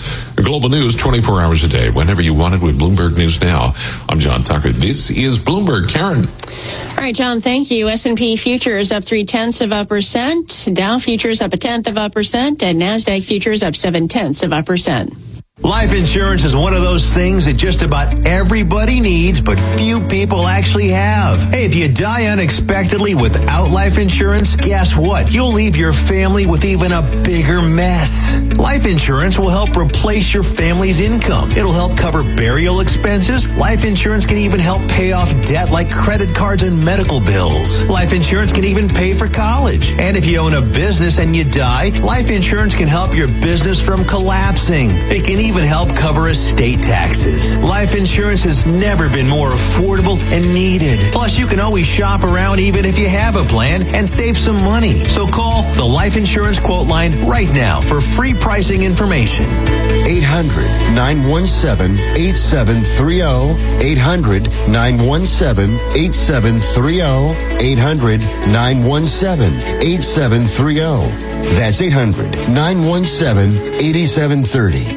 Global news twenty-four hours a day, whenever you want it with Bloomberg News Now. I'm John Tucker. This is Bloomberg. Karen. All right, John, thank you. S and P futures up three-tenths of a percent. Dow futures up a tenth of a percent. And NASDAQ futures up seven-tenths of a percent. Life insurance is one of those things that just about everybody needs, but few people actually have. Hey, if you die unexpectedly without life insurance, guess what? You'll leave your family with even a bigger mess. Life insurance will help replace your family's income. It'll help cover burial expenses. Life insurance can even help pay off debt like credit cards and medical bills. Life insurance can even pay for college. And if you own a business and you die, life insurance can help your business from collapsing. It can even help cover estate taxes. Life insurance has never been more affordable and needed. Plus, you can always shop around even if you have a plan and save some money. So call the Life Insurance Quote Line right now for free pricing information. eight hundred, nine one seven, eight seven three zero. eight hundred, nine one seven, eight seven three zero. eight hundred, nine one seven, eight seven three zero. That's eight hundred, nine one seven, eight seven three zero.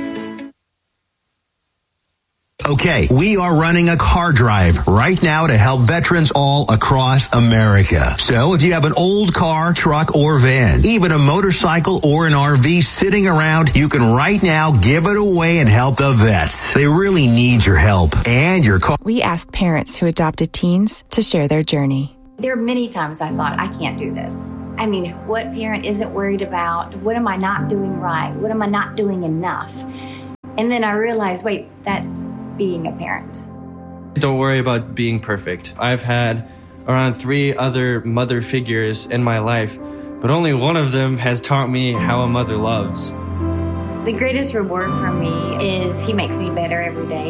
Okay, we are running a car drive right now to help veterans all across America. So if you have an old car, truck, or van, even a motorcycle or an R V sitting around, you can right now give it away and help the vets. They really need your help and your car. We asked parents who adopted teens to share their journey. There are many times I thought, I can't do this. I mean, what parent isn't worried about? What am I not doing right? What am I not doing enough? And then I realized, wait, that's being a parent. Don't worry about being perfect. I've had around three other mother figures in my life, but only one of them has taught me how a mother loves. The greatest reward for me is he makes me better every day.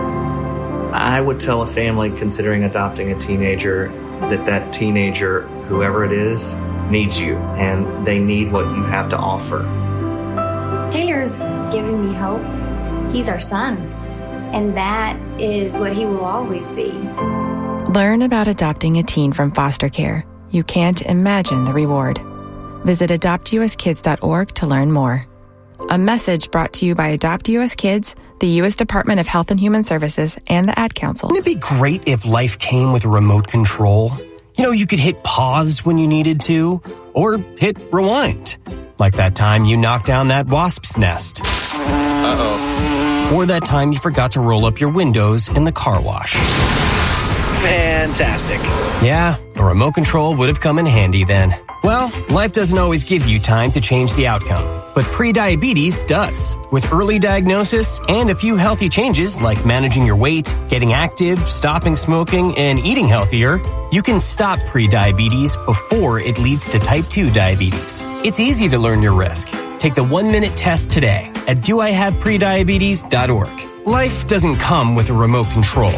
I would tell a family considering adopting a teenager that that teenager, whoever it is, needs you, and they need what you have to offer. Taylor's giving me hope. He's our son. And that is what he will always be. Learn about adopting a teen from foster care. You can't imagine the reward. Visit adopt u s kids dot org to learn more. A message brought to you by Adopt U S Kids, the U S Department of Health and Human Services, and the Ad Council. Wouldn't it be great if life came with a remote control? You know, you could hit pause when you needed to, or hit rewind. Like that time you knocked down that wasp's nest. Uh-oh. Or that time you forgot to roll up your windows in the car wash. Fantastic. Yeah, a remote control would have come in handy then. Well, life doesn't always give you time to change the outcome, but prediabetes does. With early diagnosis and a few healthy changes like managing your weight, getting active, stopping smoking, and eating healthier, you can stop prediabetes before it leads to type two diabetes. It's easy to learn your risk. Take the one-minute test today at do I have prediabetes dot org. Life doesn't come with a remote control.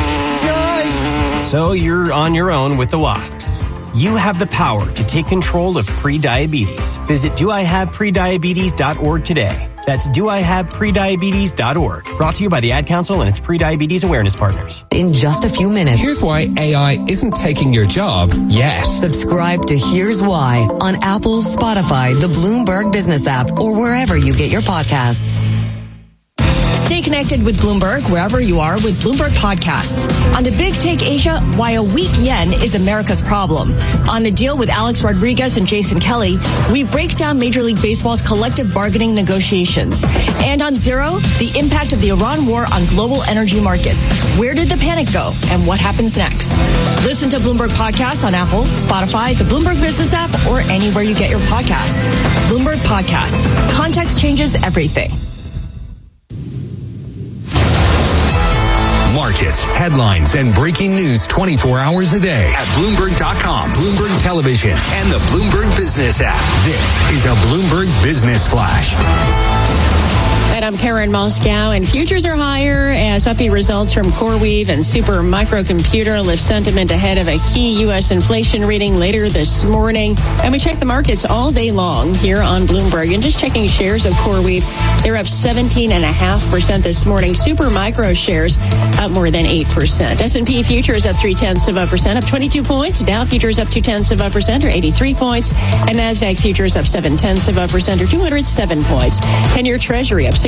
Yikes. So you're on your own with the wasps. You have the power to take control of prediabetes. Visit do I have prediabetes dot org today. That's do I have prediabetes dot org. Brought to you by the Ad Council and its Prediabetes Awareness Partners. In just a few minutes. Here's why A I isn't taking your job yet. Subscribe to Here's Why on Apple, Spotify, the Bloomberg Business app, or wherever you get your podcasts. Stay connected with Bloomberg wherever you are with Bloomberg Podcasts. On the Big Take Asia, why a weak yen is America's problem. On The Deal with Alex Rodriguez and Jason Kelly, we break down Major League Baseball's collective bargaining negotiations. And on Zero, the impact of the Iran war on global energy markets. Where did the panic go and what happens next? Listen to Bloomberg Podcasts on Apple, Spotify, the Bloomberg Business app, or anywhere you get your podcasts. Bloomberg Podcasts. Context changes everything. Markets, headlines, and breaking news twenty-four hours a day at Bloomberg dot com, Bloomberg Television, and the Bloomberg Business app. This is a Bloomberg Business Flash. And I'm Karen Moscow, and futures are higher as upbeat results from CoreWeave and Super Microcomputer lift sentiment ahead of a key U S inflation reading later this morning. And we check the markets all day long here on Bloomberg. And just checking shares of CoreWeave, they're up seventeen point five percent this morning. Super Micro shares up more than eight percent. S and P futures up three-tenths of a percent, up twenty-two points. Dow futures up two-tenths of a percent, or eighty-three points. And NASDAQ futures up seven-tenths of a percent, or two hundred seven points. ten-year Treasury up six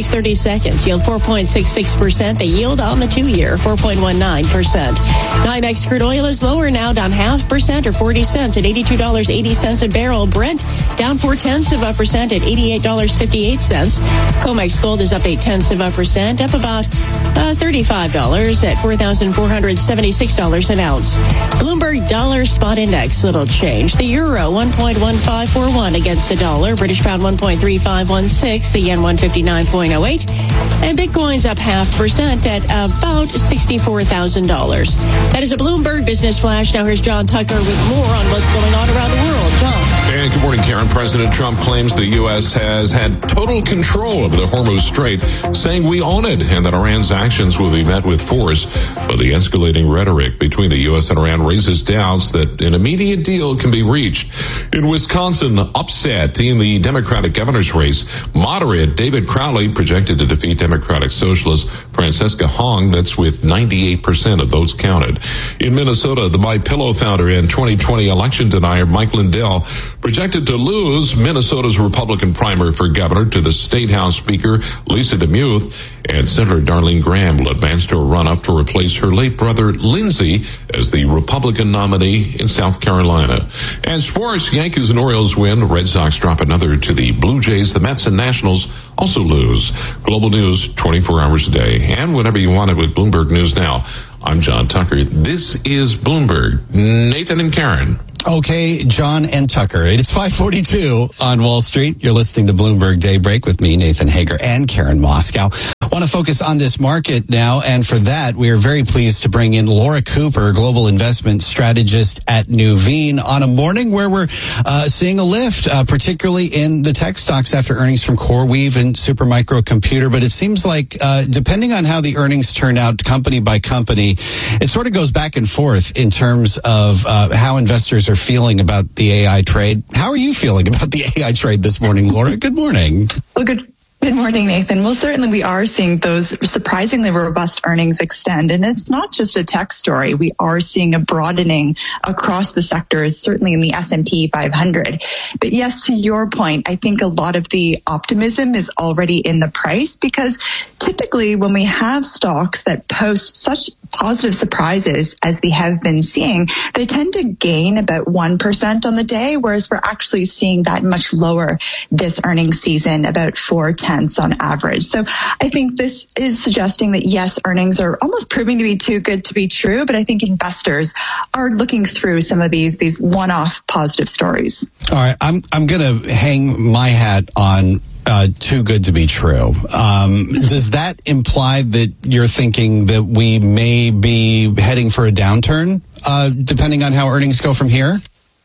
six thirty seconds yield four point six six percent. The yield on the two-year, four point one nine percent. NYMEX crude oil is lower now, down half percent or forty cents at eighty-two dollars and eighty cents a barrel. Brent down four tenths of a percent at eighty-eight dollars and fifty-eight cents. COMEX gold is up eight tenths of a percent, up about uh, thirty-five dollars at four thousand four hundred seventy-six dollars an ounce. Bloomberg dollar spot index, little change. The euro one point one five four one against the dollar. British pound one point three five one six. The yen one fifty-nine point oh eight. And Bitcoin's up half percent at about sixty-four thousand dollars. That is a Bloomberg Business Flash. Now here's John Tucker with more on what's going on around the world. John. And good morning, Karen. President Trump claims the U S has had total control of the Hormuz Strait, saying we own it and that Iran's actions will be met with force. But the escalating rhetoric between the U S and Iran raises doubts that an immediate deal can be reached. In Wisconsin, upset in the Democratic governor's race, moderate David Crowley projected to defeat Democratic Socialist Francesca Hong. That's with ninety-eight percent of votes counted. In Minnesota, the MyPillow founder and twenty twenty election denier Mike Lindell projected to lose Minnesota's Republican primary for governor to the State House Speaker Lisa DeMuth, and Senator Darlene Graham will advance to a run-up to replace her late brother Lindsey as the Republican nominee in South Carolina. And sports, Yankees and Orioles win. Red Sox drop another to the Blue Jays. The Mets and Nationals also lose. Global news twenty-four hours a day and whenever you want it with Bloomberg News Now. I'm John Tucker. This is Bloomberg. Nathan and Karen. Okay, John and Tucker. It's five forty-two on Wall Street. You're listening to Bloomberg Daybreak with me, Nathan Hager, and Karen Moscow. I want to focus on this market now, and for that, we are very pleased to bring in Laura Cooper, global investment strategist at Nuveen, on a morning where we're uh, seeing a lift, uh, particularly in the tech stocks after earnings from CoreWeave and Supermicro Computer. But it seems like, uh, depending on how the earnings turn out company by company, it sort of goes back and forth in terms of uh, how investors are feeling about the A I trade. How are you feeling about the A I trade this morning, Laura? Good morning. Well, good. Good morning, Nathan. Well, certainly we are seeing those surprisingly robust earnings extend. And it's not just a tech story. We are seeing a broadening across the sectors, certainly in the S and P five hundred. But yes, to your point, I think a lot of the optimism is already in the price, because typically when we have stocks that post such positive surprises as we have been seeing, they tend to gain about one percent on the day, whereas we're actually seeing that much lower this earnings season, about four tenths on average. So I think this is suggesting that, yes, earnings are almost proving to be too good to be true, but I think investors are looking through some of these these one-off positive stories. All right, I'm I'm going to hang my hat on Uh, too good to be true. Um, does that imply that you're thinking that we may be heading for a downturn, uh, depending on how earnings go from here?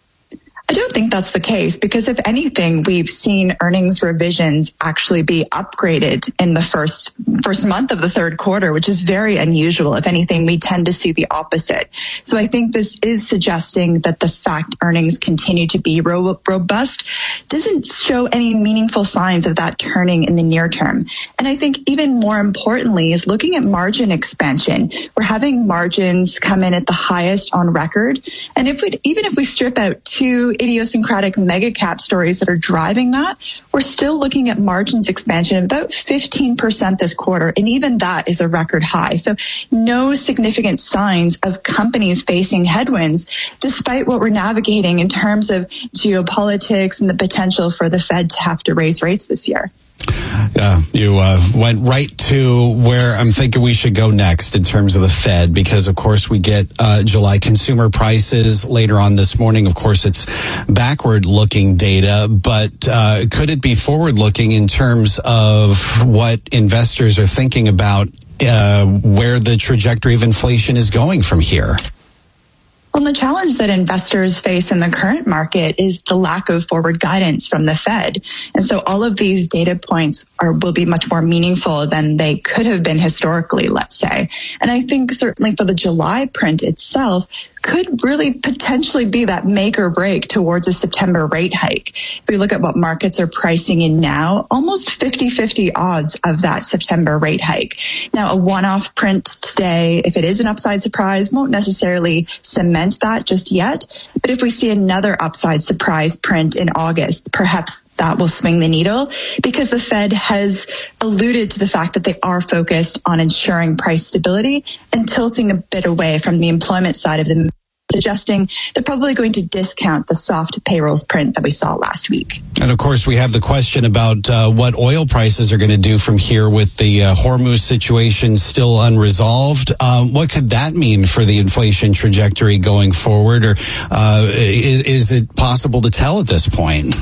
I don't think that's the case, because if anything, we've seen earnings revisions actually be upgraded in the first first month of the third quarter, which is very unusual. If anything, we tend to see the opposite. So I think this is suggesting that the fact earnings continue to be ro- robust doesn't show any meaningful signs of that turning in the near term. And I think even more importantly is looking at margin expansion. We're having margins come in at the highest on record. And if we even if we strip out two idiosyncratic mega cap stories that are driving that, we're still looking at margins expansion of about fifteen percent this quarter. And even that is a record high. So no significant signs of companies facing headwinds, despite what we're navigating in terms of geopolitics and the potential for the Fed to have to raise rates this year. Yeah, you uh, went right to where I'm thinking we should go next in terms of the Fed, because, of course, we get uh, July consumer prices later on this morning. Of course, it's backward-looking data, but uh, could it be forward-looking in terms of what investors are thinking about uh, where the trajectory of inflation is going from here? Well, the challenge that investors face in the current market is the lack of forward guidance from the Fed. And so all of these data points are will be much more meaningful than they could have been historically, let's say. And I think certainly for the July print itself could really potentially be that make or break towards a September rate hike. If we look at what markets are pricing in now, almost fifty-fifty odds of that September rate hike. Now, a one-off print today, if it is an upside surprise, won't necessarily cement that just yet. But if we see another upside surprise print in August, perhaps that will swing the needle, because the Fed has alluded to the fact that they are focused on ensuring price stability and tilting a bit away from the employment side of the, suggesting they're probably going to discount the soft payrolls print that we saw last week. And of course, we have the question about uh, what oil prices are going to do from here with the uh, Hormuz situation still unresolved. Um, what could that mean for the inflation trajectory going forward? Or uh, is, is it possible to tell at this point?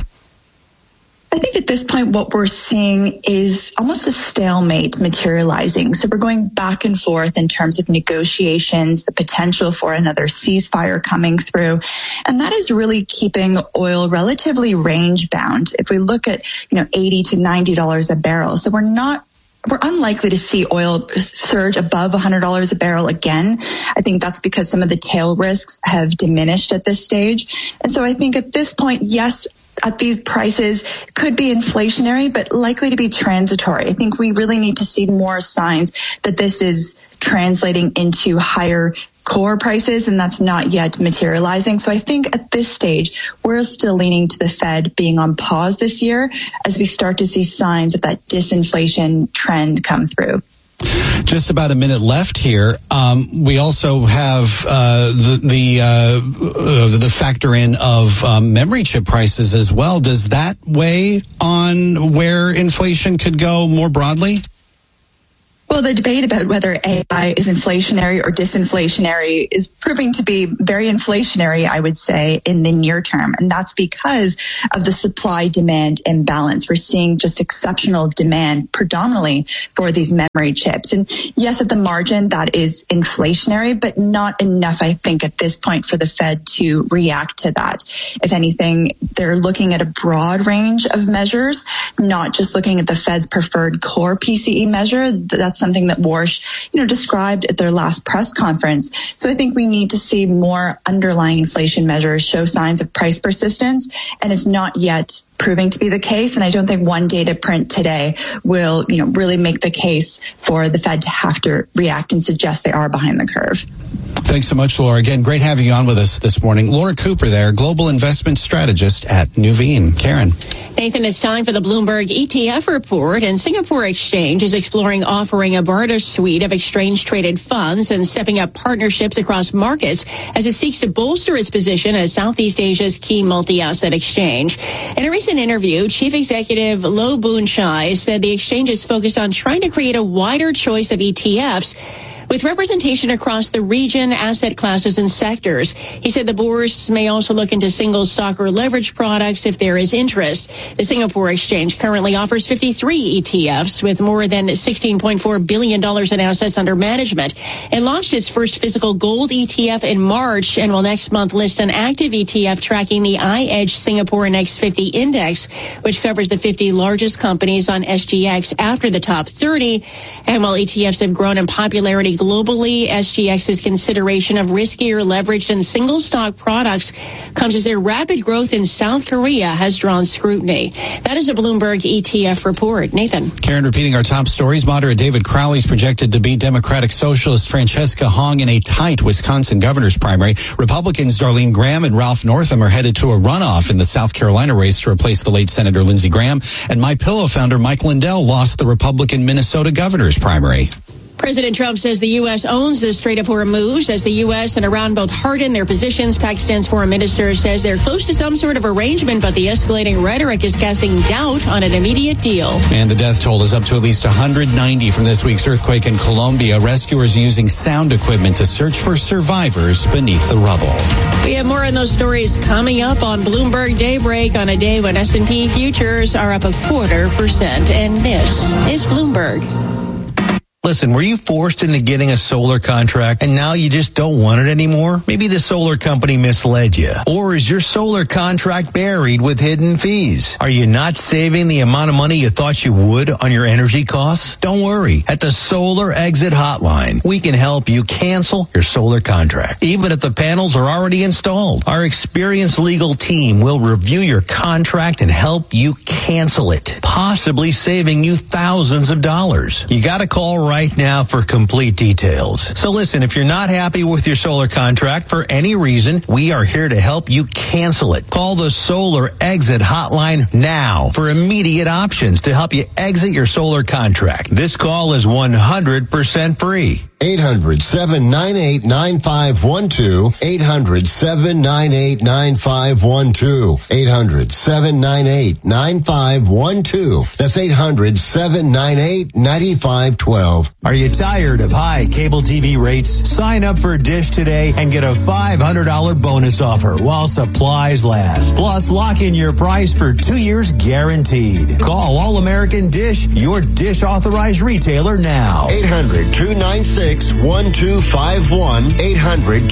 I think at this point, what we're seeing is almost a stalemate materializing. So we're going back and forth in terms of negotiations, the potential for another ceasefire coming through. And that is really keeping oil relatively range bound. If we look at, you know, eighty to ninety dollars a barrel. So we're not We're unlikely to see oil surge above one hundred dollars a barrel again. I think that's because some of the tail risks have diminished at this stage. And so I think at this point, yes, at these prices could be inflationary, but likely to be transitory. I think we really need to see more signs that this is translating into higher core prices, and that's not yet materializing. So I think at this stage, we're still leaning to the Fed being on pause this year as we start to see signs of that disinflation trend come through. Just about a minute left here. Um, we also have uh, the the, uh, uh, the factor in of um, memory chip prices as well. Does that weigh on where inflation could go more broadly? Well, the debate about whether A I is inflationary or disinflationary is proving to be very inflationary, I would say, in the near term. And that's because of the supply-demand imbalance. We're seeing just exceptional demand predominantly for these memory chips. And yes, at the margin, that is inflationary, but not enough, I think, at this point for the Fed to react to that. If anything, they're looking at a broad range of measures, not just looking at the Fed's preferred core P C E measure. That's something that Warsh, you know, described at their last press conference. So I think we need to see more underlying inflation measures show signs of price persistence, and it's not yet proving to be the case. And I don't think one data print today will, you know, really make the case for the Fed to have to react and suggest they are behind the curve. Thanks so much, Laura. Again, great having you on with us this morning. Laura Cooper there, Global Investment Strategist at Nuveen. Karen. Nathan, it's time for the Bloomberg E T F report, and Singapore Exchange is exploring offering a broader suite of exchange-traded funds and stepping up partnerships across markets as it seeks to bolster its position as Southeast Asia's key multi-asset exchange. In a recent interview, Chief Executive Loh Boon Chye said the exchange is focused on trying to create a wider choice of E T Fs with representation across the region, asset classes, and sectors. He said the bourse may also look into single stock or leverage products if there is interest. The Singapore Exchange currently offers fifty-three E T Fs with more than sixteen point four billion dollars in assets under management. It launched its first physical gold E T F in March and will next month list an active E T F tracking the iEdge Singapore Next fifty Index, which covers the fifty largest companies on S G X after the top thirty. And while E T Fs have grown in popularity globally, S G X's consideration of riskier leveraged and single stock products comes as their rapid growth in South Korea has drawn scrutiny. That is a Bloomberg E T F report. Nathan. Karen, repeating our top stories, moderate David Crowley is projected to beat Democratic Socialist Francesca Hong in a tight Wisconsin governor's primary. Republicans Darlene Graham and Ralph Northam are headed to a runoff in the South Carolina race to replace the late Senator Lindsey Graham. And MyPillow founder Mike Lindell lost the Republican Minnesota governor's primary. President Trump says the U S owns the Strait of Hormuz as the U S and Iran both harden their positions. Pakistan's foreign minister says they're close to some sort of arrangement, but the escalating rhetoric is casting doubt on an immediate deal. And the death toll is up to at least one hundred ninety from this week's earthquake in Colombia. Rescuers using sound equipment to search for survivors beneath the rubble. We have more on those stories coming up on Bloomberg Daybreak on a day when S and P futures are up a quarter percent. And this is Bloomberg. Listen, were you forced into getting a solar contract and now you just don't want it anymore? Maybe the solar company misled you. Or is your solar contract buried with hidden fees? Are you not saving the amount of money you thought you would on your energy costs? Don't worry. At the Solar Exit Hotline, we can help you cancel your solar contract, even if the panels are already installed. Our experienced legal team will review your contract and help you cancel it, possibly saving you thousands of dollars. You got to call right right now for complete details. So listen, if you're not happy with your solar contract for any reason, we are here to help you cancel it. Call the Solar Exit Hotline now for immediate options to help you exit your solar contract. This call is one hundred percent free. eight hundred, seven nine eight, nine five one two. eight hundred, seven nine eight, nine five one two. eight hundred, seven nine eight, nine five one two. That's eight hundred, seven nine eight, nine five one two. Are you tired of high cable T V rates? Sign up for Dish today and get a five hundred dollars bonus offer while supplies last. Plus, lock in your price for two years guaranteed. Call All American Dish, your Dish authorized retailer now. eight hundred, two nine six, one two five one. eight hundred.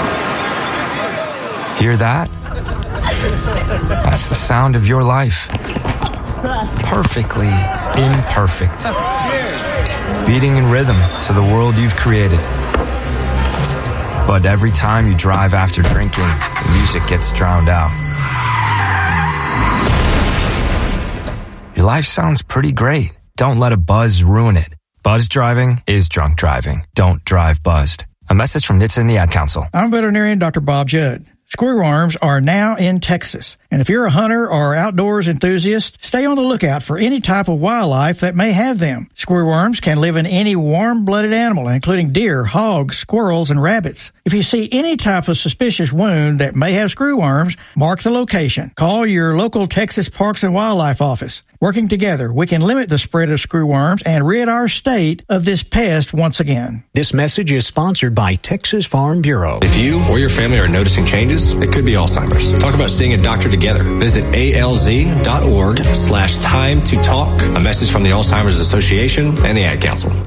Hear that? That's the sound of your life. Perfectly imperfect. Beating in rhythm to the world you've created. But every time you drive after drinking, the music gets drowned out. Your life sounds pretty great. Don't let a buzz ruin it. Buzz driving is drunk driving. Don't drive buzzed. A message from N H T S A and the Ad Council. I'm veterinarian Doctor Bob Judd. Screwworms are now in Texas. And if you're a hunter or outdoors enthusiast, stay on the lookout for any type of wildlife that may have them. Screwworms can live in any warm-blooded animal, including deer, hogs, squirrels, and rabbits. If you see any type of suspicious wound that may have screwworms, mark the location. Call your local Texas Parks and Wildlife office. Working together, we can limit the spread of screwworms and rid our state of this pest once again. This message is sponsored by Texas Farm Bureau. If you or your family are noticing changes, it could be Alzheimer's. Talk about seeing a doctor together. Visit alz.org slash time to talk. A message from the Alzheimer's Association and the Ad Council.